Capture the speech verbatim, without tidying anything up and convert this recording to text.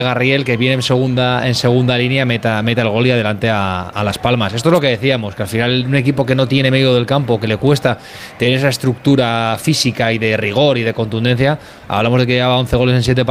Garriel, que viene en segunda en segunda línea, meta, meta el gol y adelante a, a Las Palmas. Esto es lo que decíamos, que al final un equipo que no tiene medio del campo, que le cuesta tener esa estructura física y de rigor y de contundencia, hablamos de que lleva once goles en siete partidos.